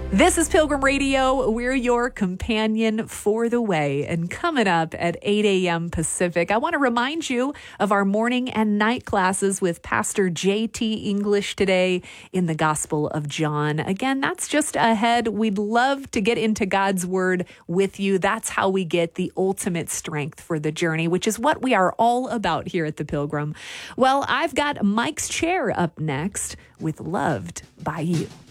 This is Pilgrim Radio. We're your companion for the way. And coming up at 8 a.m. Pacific, I want to remind you of our morning and night classes with Pastor J.T. English today in the Gospel of John. Again, that's just ahead. We'd love to get into God's Word with you. That's how we get the ultimate strength for the journey, which is what we are all about here at the Pilgrim. Well, I've got Mike's Chair up next with Loved by You.